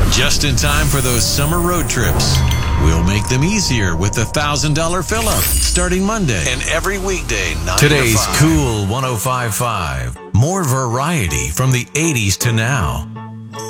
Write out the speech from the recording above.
Just in time for those summer road trips. We'll make them easier with the $1,000 fill-up starting Monday and every weekday 9 Today's to 5. Cool 105.5. More variety from the 80s to now.